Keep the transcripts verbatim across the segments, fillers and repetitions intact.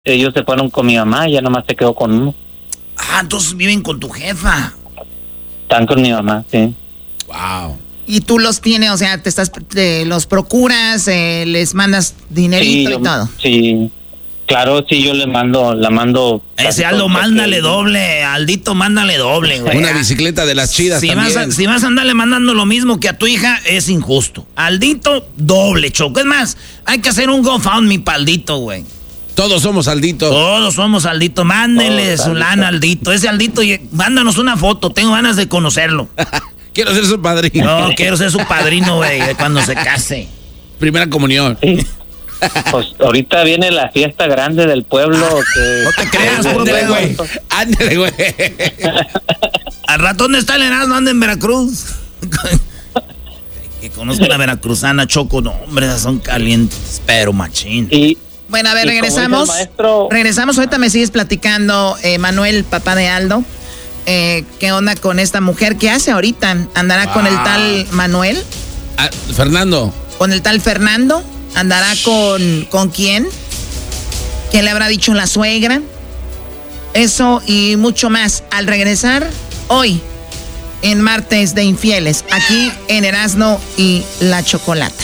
ellos se fueron con mi mamá y ya nomás se quedó con uno. Ah, entonces viven con tu jefa. Están con mi mamá, sí. Wow. Y tú los tienes, o sea, te estás, te los procuras, eh, les mandas dinerito sí, y yo, todo. Sí, claro, sí, yo le mando, la mando. Ese Aldo, mándale que... doble, Aldito, mándale doble, güey. Una bicicleta de las chidas si también. Vas a, si vas a andarle mandando lo mismo que a tu hija, es injusto. Aldito, doble, Choco. Es más, hay que hacer un GoFundMe para Aldito, güey. Todos somos Aldito. Todos somos Aldito. Mándenle su lana Aldito. Ese Aldito, mándanos una foto. Tengo ganas de conocerlo. Quiero ser su padrino. No, quiero ser su padrino, güey, cuando se case. Primera comunión. Sí. Pues ahorita viene la fiesta grande del pueblo. Que... No te creas, ándale, güey. Ándale, güey. Al rato, ¿dónde está el Erasmo? Anda en Veracruz. Que conozco a la veracruzana, Choco. No, hombre, esas son calientes, pero machín. Y... Bueno, a ver, regresamos. Maestro... Regresamos, ahorita me sigues platicando, eh, Manuel, papá de Aldo. Eh, ¿Qué onda con esta mujer? ¿Qué hace ahorita? ¿Andará wow. con el tal Manuel? Ah, Fernando. ¿Con el tal Fernando? ¿Andará con, con quién? ¿Quién le habrá dicho la suegra? Eso y mucho más al regresar hoy en Martes de Infieles, aquí en Erasmo y la Chocolata.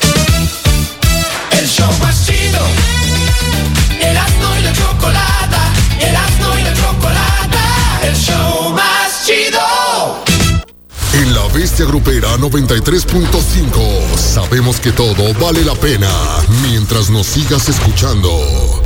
El show más chido, Erasmo y la Chocolata, Erasmo y la Chocolata, el show más chido. En la Bestia Grupera noventa y tres punto cinco sabemos que todo vale la pena mientras nos sigas escuchando.